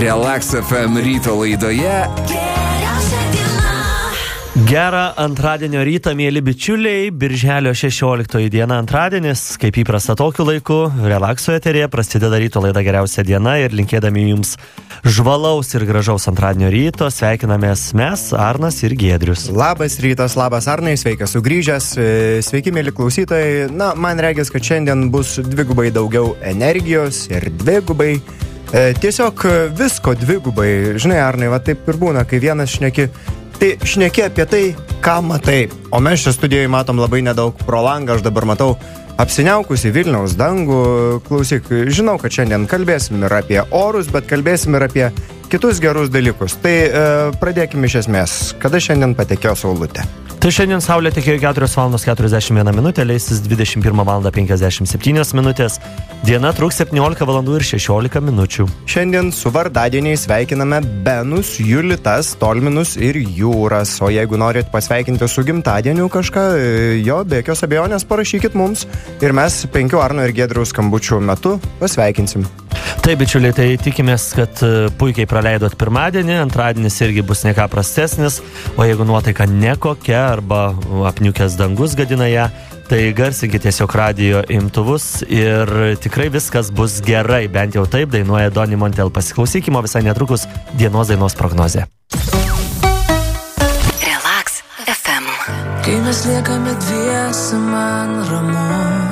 Relax FM ryto laidoje. Gerą antradienio rytą, mėly bičiuliai, birželio 16 diena antradienis, kaip įprasta tokiu laiku, Relaxo eterėje prasideda ryto laida Geriausia diena ir linkėdami jums žvalaus ir gražaus antradienio ryto sveikinamės mes, Arnas ir Giedrius. Labas rytas, labas Arnai, sveikas sugrįžęs, sveiki mėly klausytojai. Na, man regis, kad šiandien bus dvigubai daugiau energijos ir dvigubai, tiesiog visko dvigubai. Žinai, Arnai, va taip ir būna, kai vienas šneki, tai šneki apie tai, ką matai. O mes čia studijoje matom labai nedaug pro langą, aš dabar matau apsiniaukusi Vilniaus dangų. Klausyk, žinau, kad šiandien kalbėsim ir apie orus, bet kalbėsim ir apie kitus gerus dalykus. Tai pradėkime iš esmės. Kada šiandien patekėjo saulutė? Tai šiandien saulė tekėjo 4:41 minutė, leisis 21:57 minutės. Diena truks 17:16 minučių. Šiandien su vardadieniais sveikiname Benus, Julitas, Tolminus ir Jūras. O jeigu norit pasveikinti su gimtadieniu kažką, jo, be jokios abejonės parašykit mums ir mes 5 Arno ir Giedriaus skambučių metu pasveikinsim. Taip, bičiuliai, tai tikimės, kad puikiai praleidot pirmadienį, antradienis irgi bus ne ką prastesnis, o jeigu nuotaika nekokia arba apniukęs dangus gadina ją, tai garsinkit tiesiog radijo imtuvus ir tikrai viskas bus gerai, bent jau taip dainuoja Doni Montel. Pasiklausykime visai netrukus dienos dainos prognozė. Relax FM. Kai mes liekame dviese, man ramu.